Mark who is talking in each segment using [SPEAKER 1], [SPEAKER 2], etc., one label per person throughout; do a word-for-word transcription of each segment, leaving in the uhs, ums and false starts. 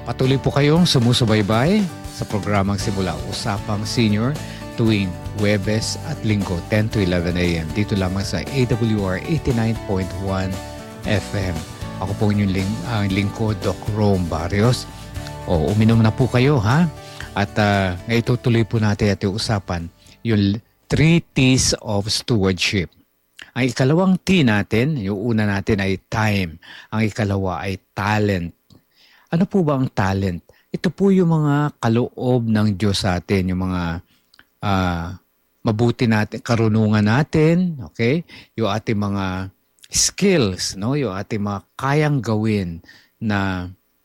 [SPEAKER 1] Patuloy po kayong sumusubaybay sa programang Simula Usapang Senior tuwing Huwebes at Linggo, ten to eleven a m Dito lamang sa A W R eighty-nine point one F M. Ako po inyong ling, uh, lingkod, Doc Rome Barrios. O, uminom na po kayo, ha? At uh, ngayon tutuloy po natin at usapan yung three T's of stewardship. Ang ikalawang T natin, yung una natin ay time. Ang ikalawa ay talent. Ano po ba ang talent? Ito po yung mga kaloob ng Diyos sa atin, yung mga uh, mabuti natin, karunungan natin, okay? Yung ating mga skills, no? Yung ating mga kayang gawin na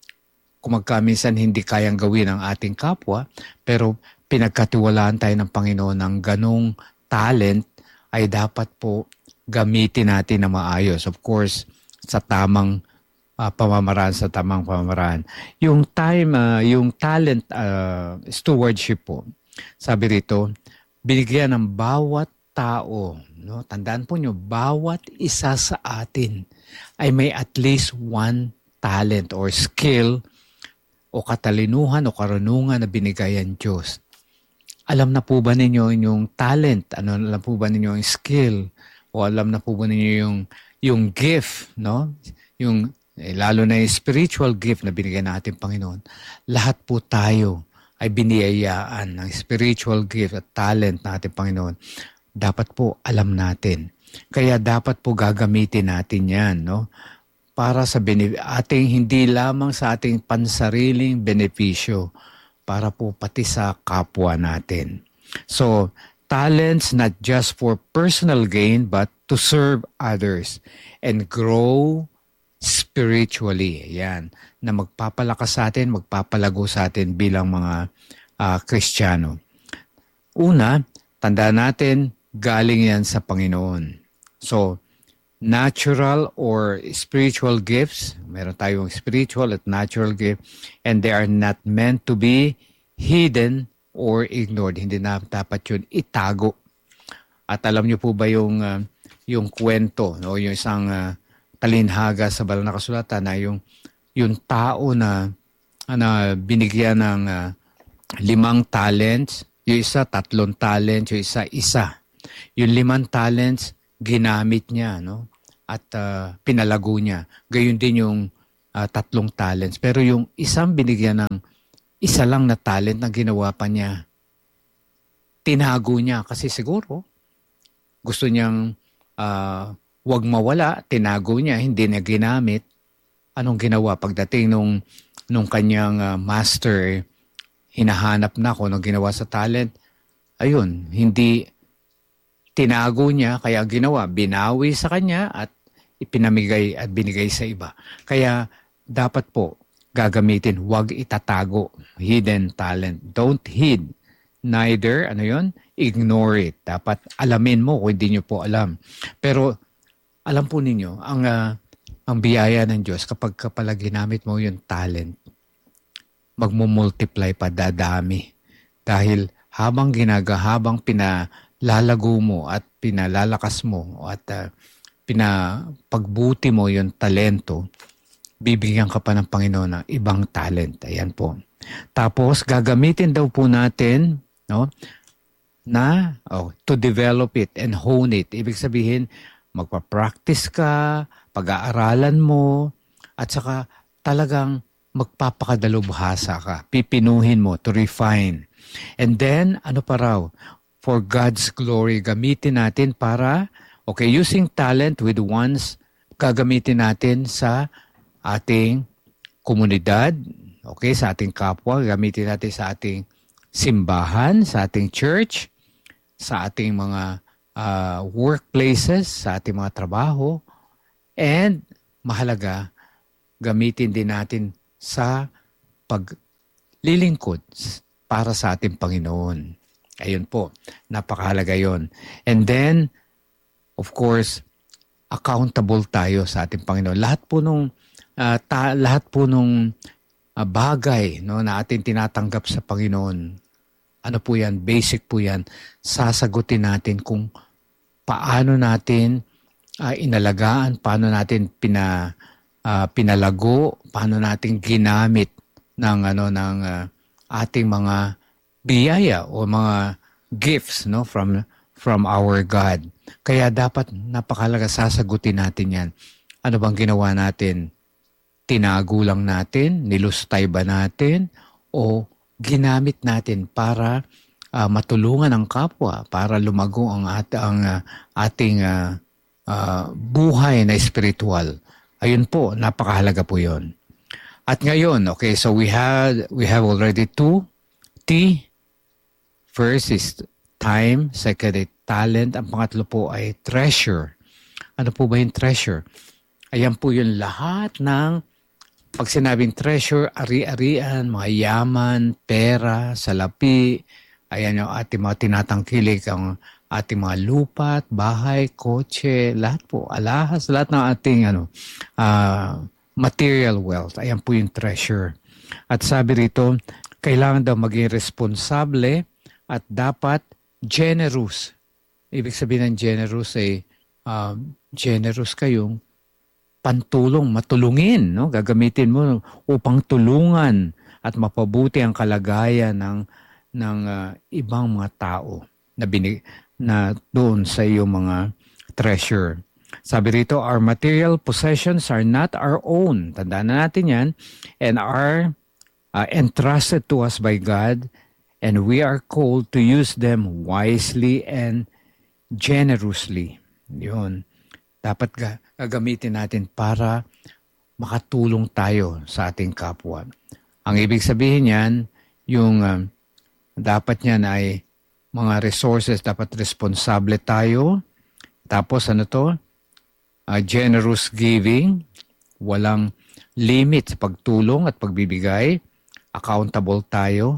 [SPEAKER 1] kung magkaminsan hindi kayang gawin ang ating kapwa, pero pinagkatiwalaan tayo ng Panginoon ng ganong talent ay dapat po gamitin natin na maayos. Of course, sa tamang uh, pamamaraan, sa tamang pamamaraan. Yung time, uh, yung talent uh, stewardship po, sabi rito, binigyan ng bawat tao, no? Tandaan po nyo, bawat isa sa atin ay may at least one talent or skill o katalinuhan o karunungan na binigay ang Diyos. Alam na po ba ninyo yung talent? Ano, alam po ba ninyo yung skill? O alam na po ba ninyo yung, yung gift, no? Yung, eh, lalo na yung spiritual gift na binigay ng ating Panginoon. Lahat po tayo ay biniyayaan ng spiritual gift at talent ng ating Panginoon. Dapat po alam natin. Kaya dapat po gagamitin natin yan, no? Para sa bene- ating hindi lamang sa ating pansariling benepisyo, para po pati sa kapwa natin. So, talents not just for personal gain but to serve others and grow spiritually. Yan, na magpapalakas sa atin, magpapalago sa atin bilang mga uh, Kristiyano. Una, tandaan natin, galing yan sa Panginoon. So, natural or spiritual gifts, meron tayong spiritual at natural gift, and they are not meant to be hidden or ignored. Hindi na dapat yun itago. At alam niyo po ba yung, uh, yung kwento, no? Yung isang uh, talinhaga sa banal na kasulatan na yung, yung tao na, na binigyan ng uh, limang talents, yung isa tatlong talents, yung isa isa. Yung limang talents, ginamit niya, no? At uh, pinalago niya. Gayon din yung uh, tatlong talents. Pero yung isang binigyan ng isa lang na talent na ginawa pa niya, tinago niya. Kasi siguro, gusto niyang uh, wag mawala, tinago niya, hindi niya ginamit. Anong ginawa? Pagdating nung, nung kanyang uh, master, hinahanap na kung anong ginawa sa talent, ayun, hindi tinago niya, kaya ginawa, binawi sa kanya at ipinamigay at binigay sa iba. Kaya dapat po gagamitin, huwag itatago, hidden talent. Don't hid, neither, ano yun, ignore it. Dapat alamin mo kung hindi nyo po alam. Pero alam po ninyo, ang, uh, ang biyaya ng Diyos, kapag kapala ginamit mo yung talent, magmumultiply pa, dadami. Dahil habang ginaga, habang pinalalago mo at pinalalakas mo at uh, pinapagbuti mo yung talento, bibigyan ka pa ng Panginoon ng ibang talent. Ayan po. Tapos, gagamitin daw po natin, no, na oh, to develop it and hone it. Ibig sabihin, magpa-practice ka, pag-aaralan mo, at saka talagang magpapakadalubhasa ka. Pipinuhin mo to refine. And then, ano pa raw? For God's glory, gamitin natin para, okay, using talent with ones, gagamitin natin sa ating komunidad, okay, sa ating kapwa, gamitin natin sa ating simbahan, sa ating church, sa ating mga uh, workplaces, sa ating mga trabaho, and mahalaga, gamitin din natin sa paglilingkod para sa ating Panginoon. Ayun po, napakahalaga yon. And then, of course, accountable tayo sa ating Panginoon. Lahat po nung uh, ta- lahat po nung uh, bagay, no, na ating tinatanggap sa Panginoon, ano po yan, basic po yan, sasagutin natin kung paano natin uh, inalagaan, paano natin pina, uh, pinalago, paano natin ginamit ng ano ng uh, ating mga biyaya o mga gifts, no, from from our God. Kaya dapat napakalaga sasagutin natin 'yan. Ano bang ginawa natin? Tinago lang natin, nilustay ba natin, o ginamit natin para uh, matulungan ang kapwa, para lumago ang, at, ang uh, ating uh, uh, buhay na spiritual. Ayun po, napakahalaga po 'yon. At ngayon, okay, so we had we have already two T. First is time, second is talent, ang pangatlo po ay treasure. Ano po ba yung treasure? Ayan po yung lahat ng, pag sinabing treasure, ari-arian, mga yaman, pera, salapi, ayan yung ating mga tinatangkilik, ang ating mga lupa, bahay, kotse, lahat po, alahas, lahat ng ating ano, uh, material wealth. Ayan po yung treasure. At sabi rito, kailangan daw maging responsable at dapat generous. Ibig sabihin ng generous ay uh, generous kayong pantulong, matulungin, no? Gagamitin mo upang tulungan at mapabuti ang kalagayan ng ng uh, ibang mga tao na binig na doon sa iyong mga treasure. Sabi rito, our material possessions are not our own. Tandaan na natin yan. And are uh, entrusted to us by God, and we are called to use them wisely and generously. Yun. Dapat gagamitin natin para makatulong tayo sa ating kapwa. Ang ibig sabihin yan, yung uh, dapat niyan ay mga resources, dapat responsable tayo. Tapos ano to? Uh, generous giving, walang limit sa pagtulong at pagbibigay. Accountable tayo.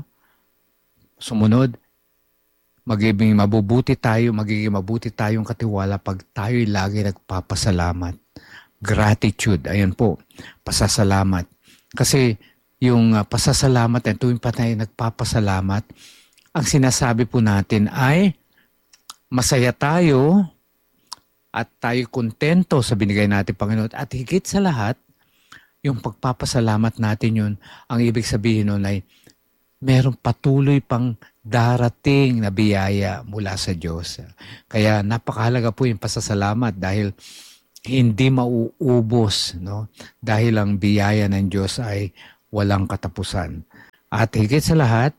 [SPEAKER 1] Sumunod, magiging mabubuti tayo, magiging mabuti tayong katiwala pag tayo'y lagi nagpapasalamat. Gratitude, ayan po, pasasalamat. Kasi yung uh, pasasalamat, at tuwing pa tayo nagpapasalamat, ang sinasabi po natin ay masaya tayo at tayo kontento sa binigay natin, Panginoon. At higit sa lahat, yung pagpapasalamat natin yun, ang ibig sabihin nun ay merong patuloy pang darating na biyaya mula sa Diyos. Kaya napakahalaga po yung pasasalamat dahil hindi mauubos, no? Dahil ang biyaya ng Diyos ay walang katapusan. At higit sa lahat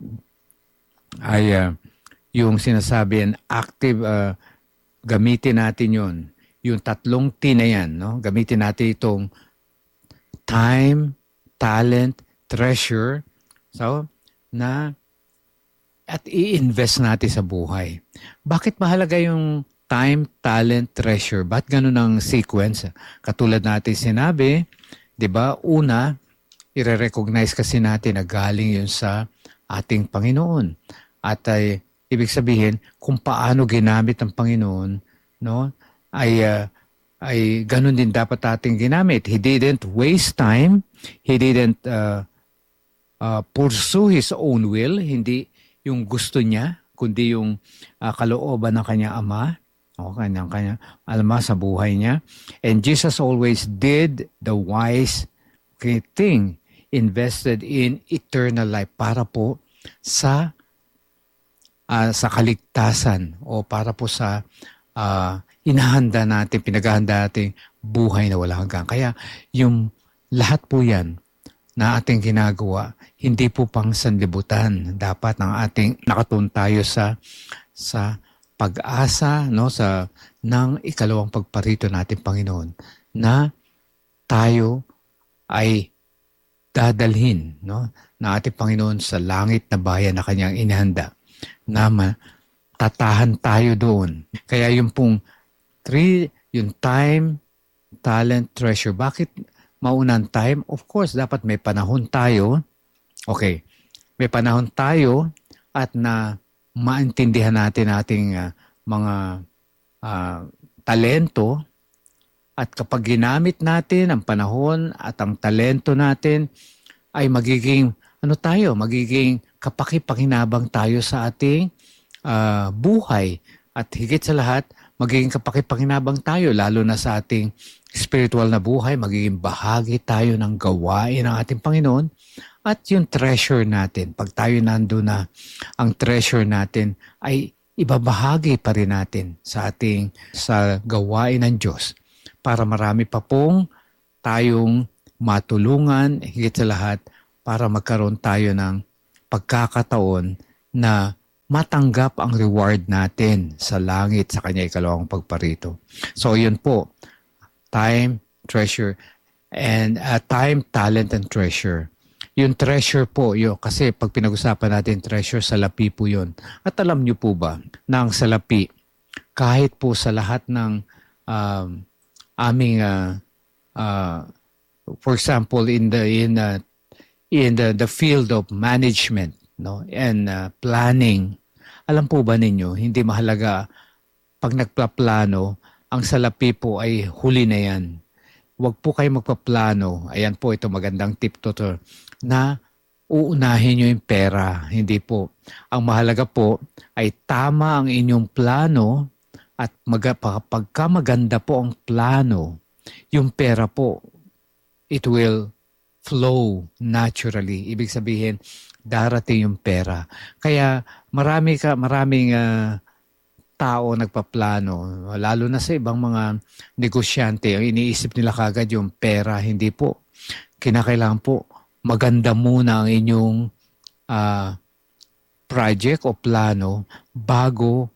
[SPEAKER 1] ay uh, yung sinasabi yan, active, uh, gamitin natin yun. Yung tatlong T na yan, no? Gamitin natin itong time, talent, treasure. So, na at i-invest natin sa buhay. Bakit mahalaga yung time, talent, treasure? Ba't ganun ang sequence? Katulad natin sinabi, di ba? Una, i-recognize kasi natin na galing yun sa ating Panginoon. At ay, ibig sabihin, kung paano ginamit ng Panginoon, no? Ay, uh, ay ganun din dapat ating ginamit. He didn't waste time. He didn't uh, uh, pursue His own will. Hindi yung gusto niya, kundi yung uh, kalooban ng kanyang ama, o kanyang, kanyang alma sa buhay niya. And Jesus always did the wise okay, thing, invested in eternal life para po sa uh, sa kaligtasan o para po sa uh, inahanda natin, pinaghahanda natin buhay na walang hanggan. Kaya yung lahat po yan na ating ginagawa, hindi po pang sanlibutan. Dapat ng ating nakatun tayo sa sa pag-asa, no, sa ng ikalawang pagparito natin, Panginoon, na tayo ay dadalhin, no, na ating Panginoon sa langit na bayan na kanyang inihanda, na tatahan tayo doon. Kaya yung pong three, yung time, talent, treasure. Bakit maunang time? Of course, dapat may panahon tayo. Okay, may panahon tayo at na maintindihan natin ating uh, mga uh, talento, at kapag ginamit natin ang panahon at ang talento natin, ay magiging ano tayo, magiging kapakipakinabang tayo sa ating uh, buhay. At higit sa lahat, magiging kapakipakinabang tayo lalo na sa ating spiritual na buhay, magiging bahagi tayo ng gawain ng ating Panginoon, At yung treasure natin, pag tayo nando na, ang treasure natin ay ibabahagi pa rin natin sa ating sa gawain ng Diyos para marami pa pong tayong matulungan, higit sa lahat, para magkaroon tayo ng pagkakataon na matanggap ang reward natin sa langit sa kanya ikalawang pagparito. So yun po, time, treasure, and uh, time, talent, and treasure. Yung treasure po, yun, kasi pag pinag-usapan natin treasure, salapi po yun. At alam nyo po ba na ang salapi, kahit po sa lahat ng um, aming, uh, uh, for example, in the in uh, in the, the field of management, no, and uh, planning, alam po ba ninyo, hindi mahalaga pag nagplaplano, ang salapi po ay huli na yan. Huwag po kayo magpaplano. Ayan po, ito magandang tip to, to na uunahin nyo yung pera. Hindi po. Ang mahalaga po ay tama ang inyong plano at mag, pagka maganda po ang plano, yung pera po, it will flow naturally. Ibig sabihin, darating yung pera. Kaya marami ka, maraming uh, tao nagpaplano, lalo na sa ibang mga negosyante, ang iniisip nila kagad yung pera. Hindi po. Kinakailangan po, maganda muna ang inyong uh, project o plano bago,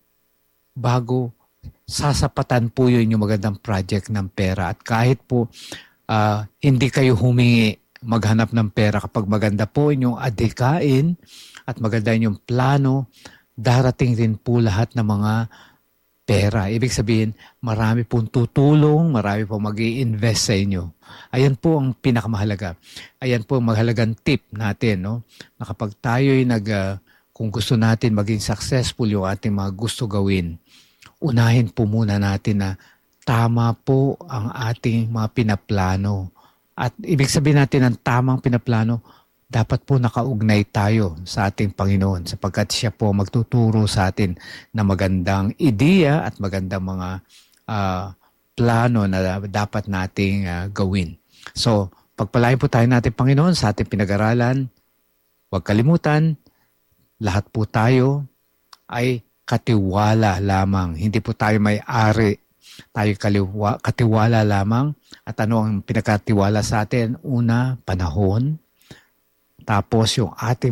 [SPEAKER 1] bago sasapatan po yung inyong magandang project ng pera. At kahit po uh, hindi kayo humingi maghanap ng pera, kapag maganda po inyong adhikain at maganda inyong plano, darating din po lahat ng mga pera. Ibig sabihin, marami pong tutulong, marami pong mag-i-invest sa inyo. Ayan po ang pinakamahalaga. Ayan po ang mahalagang tip natin, no? Na kapag tayo'y nag, uh, kung gusto natin maging successful yung ating mga gusto gawin, unahin po muna natin na tama po ang ating mga pinaplano. At ibig sabihin natin ng tamang pinaplano, dapat po nakaugnay tayo sa ating Panginoon sapagkat siya po magtuturo sa atin na magandang ideya at magandang mga uh, plano na dapat nating uh, gawin. So, pagpalain po tayo natin Panginoon sa ating pinag-aralan. Huwag kalimutan, lahat po tayo ay katiwala lamang. Hindi po tayo may-ari. Tayo kaliwa, katiwala lamang. At ano ang pinakatiwala sa atin? Una, panahon. Tapos yung ating